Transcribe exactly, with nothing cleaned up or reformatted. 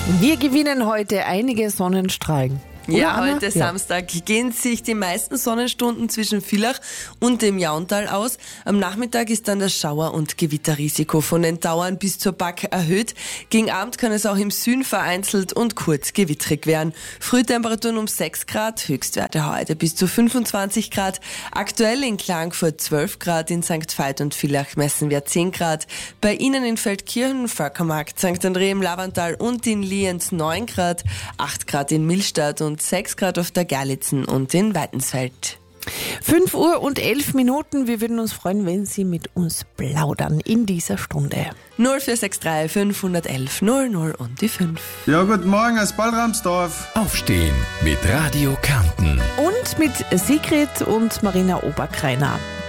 Wir gewinnen heute einige Sonnenstrahlen. Oder, Ja, Anna? heute Ja. Samstag gehen sich die meisten Sonnenstunden zwischen Villach und dem Jauntal aus. Am Nachmittag ist dann das Schauer- und Gewitterrisiko von den Tauern bis zur Back erhöht. Gegen Abend kann es auch im Süden vereinzelt und kurz gewittrig werden. Frühtemperaturen um sechs Grad, Höchstwerte heute bis zu fünfundzwanzig Grad. Aktuell in Klagenfurt zwölf Grad, in Sankt Veit und Villach messen wir zehn Grad. Bei Ihnen in Feldkirchen, Völkermarkt, Sankt André im Lavantal und in Lienz neun Grad, acht Grad in Millstatt und sechs Grad auf der Gerlitzen und in Weidensfeld. fünf Uhr und elf Minuten. Wir würden uns freuen, wenn Sie mit uns plaudern in dieser Stunde. null vier sechs drei fünf eins eins null null und die fünf. Ja, guten Morgen aus Ballramsdorf. Aufstehen mit Radio Kärnten. Und mit Sigrid und Marina Oberkreiner.